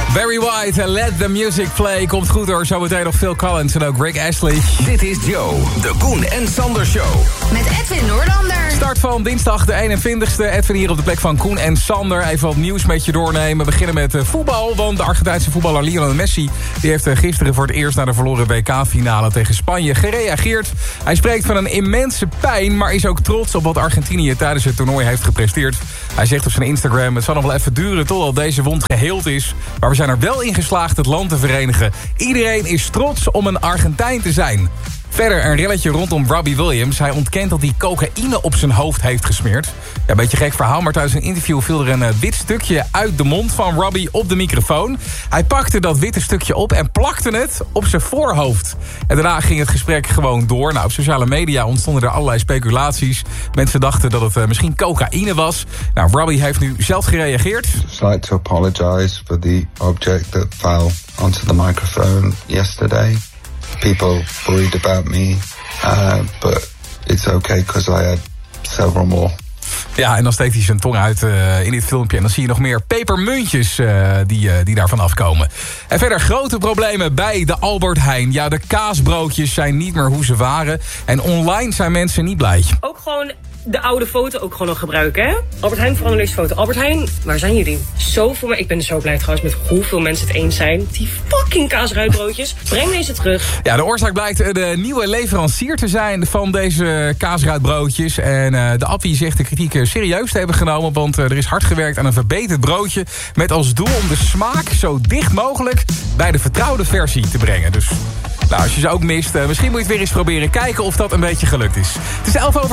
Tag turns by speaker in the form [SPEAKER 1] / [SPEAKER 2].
[SPEAKER 1] Barry White en Let the Music Play. Komt goed hoor, zometeen nog Phil Collins en ook Rick Astley.
[SPEAKER 2] Dit is Joe, de Koen en Sander Show.
[SPEAKER 3] Met Edwin Noorlander.
[SPEAKER 1] Start van dinsdag de 21ste. Edwin hier op de plek van Koen en Sander. Even wat nieuws met je doornemen. We beginnen met voetbal, want de Argentijnse voetballer Lionel Messi... die heeft gisteren voor het eerst na de verloren WK-finale tegen Spanje gereageerd. Hij spreekt van een immense pijn, maar is ook trots op wat Argentinië tijdens het toernooi heeft gepresteerd. Hij zegt op zijn Instagram: het zal nog wel even duren totdat deze wond geheeld is. Maar we zijn er wel in geslaagd het land te verenigen. Iedereen is trots om een Argentijn te zijn. Verder een relletje rondom Robbie Williams. Hij ontkent dat hij cocaïne op zijn hoofd heeft gesmeerd. Ja, een beetje een gek verhaal, maar tijdens een interview viel er een wit stukje uit de mond van Robbie op de microfoon. Hij pakte dat witte stukje op en plakte het op zijn voorhoofd. En daarna ging het gesprek gewoon door. Nou, op sociale media ontstonden er allerlei speculaties. Mensen dachten dat het misschien cocaïne was. Nou, Robbie heeft nu zelf gereageerd.
[SPEAKER 4] I'd just like to apologize for the object that fell onto the microphone yesterday. People worried about me, but it's okay because I had several more.
[SPEAKER 1] Ja, en dan steekt hij zijn tong uit in dit filmpje. En dan zie je nog meer pepermuntjes die daarvan afkomen. En verder grote problemen bij de Albert Heijn. Ja, de kaasbroodjes zijn niet meer hoe ze waren. En online zijn mensen niet blij.
[SPEAKER 5] Ook gewoon de oude foto ook gewoon nog gebruiken, hè? Albert Heijn, verander deze foto. Albert Heijn, waar zijn jullie? Zoveel, ik ben zo blij trouwens met hoeveel mensen het eens zijn. Die fucking kaasruitbroodjes. Breng deze terug.
[SPEAKER 1] Ja, de oorzaak blijkt de nieuwe leverancier te zijn van deze kaasruitbroodjes. En de Appie zegt de kritiek serieus te hebben genomen. Want er is hard gewerkt aan een verbeterd broodje. Met als doel om de smaak zo dicht mogelijk bij de vertrouwde versie te brengen. Dus nou, als je ze ook mist, misschien moet je het weer eens proberen. Kijken of dat een beetje gelukt is. Het is 11 over